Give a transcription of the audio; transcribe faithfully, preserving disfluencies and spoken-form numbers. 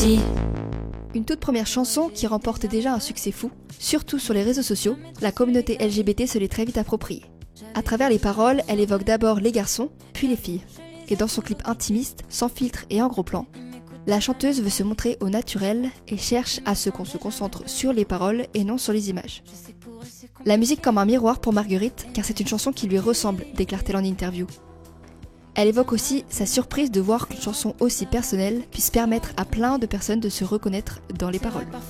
soucis. Une toute première chanson qui remporte déjà un succès fou, surtout sur les réseaux sociaux, la communauté L G B T se l'est très vite appropriée. À travers les paroles, elle évoque d'abord les garçons, puis les filles. Et dans son clip intimiste, sans filtre et en gros plan, la chanteuse veut se montrer au naturel et cherche à ce qu'on se concentre sur les paroles et non sur les images. La musique comme un miroir pour Marguerite, car c'est une chanson qui lui ressemble, déclare-t-elle en interview. Elle évoque aussi sa surprise de voir qu'une chanson aussi personnelle puisse permettre à plein de personnes de se reconnaître dans les paroles.